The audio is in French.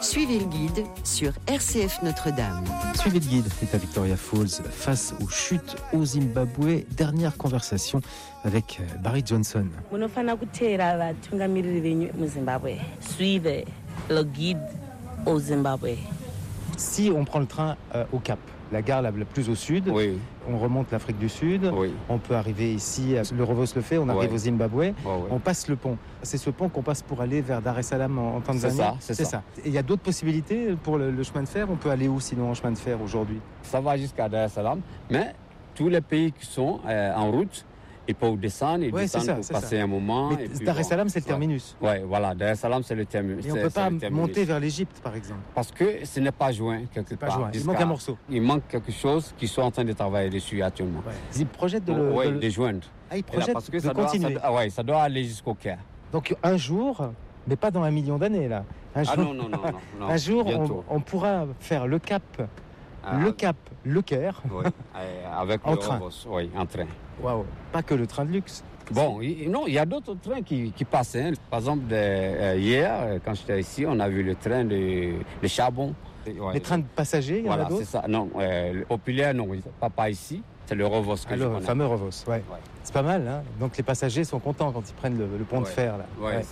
Suivez le guide sur RCF Notre-Dame. Suivez le guide est à Victoria Falls face aux chutes au Zimbabwe. Dernière conversation avec Barry Johnson. Suivez le guide au Zimbabwe. Si on prend le train au Cap, la gare la plus au sud, Oui. on remonte l'Afrique du Sud, Oui. on peut arriver ici, le Revos le fait, on arrive Ouais. au Zimbabwe, Ouais. on passe le pont. C'est ce pont qu'on passe pour aller vers Dar es Salaam en Tanzanie. C'est ça. Et il y a d'autres possibilités pour le chemin de fer. On peut aller où sinon en chemin de fer aujourd'hui? Ça va jusqu'à Dar es Salaam, mais tous les pays qui sont en route, ils peuvent descendre, ils Ouais, descendent c'est ça, pour c'est passer ça. un moment. Mais et puis Dar es bon. Salaam, c'est le terminus. Oui, voilà, Dar es Salaam, c'est le terminus. Et on ne peut pas monter vers l'Égypte, par exemple. Parce que ce n'est pas joint quelque Pas part. joint. Il manque un morceau. Il manque quelque chose qu'ils sont en train de travailler dessus actuellement. Ouais. Ils projettent de Oui, le... de joindre. Ah, ils Et là, projettent parce que de continuer. ça doit aller jusqu'au Caire. Donc un jour, mais pas dans 1 million d'années là. Un jour, Non. un jour bientôt. on pourra faire le Cap, Ah, le Caire. Oui, avec En le train. Revos, oui, en train. Waouh, pas que le train de luxe. Bon, il y a d'autres trains qui passent. Hein. Par exemple, hier, quand j'étais ici, on a vu le train de charbon. Ouais. Les trains de passagers, il y en a Voilà, c'est d'autres. ça. Non, le populaire, non, pas ici. C'est le Revos que je Alors, le connais. fameux Revos, ouais. Ouais. C'est pas mal, hein. Donc les passagers sont contents quand ils prennent le pont de Ouais. fer là. Ouais,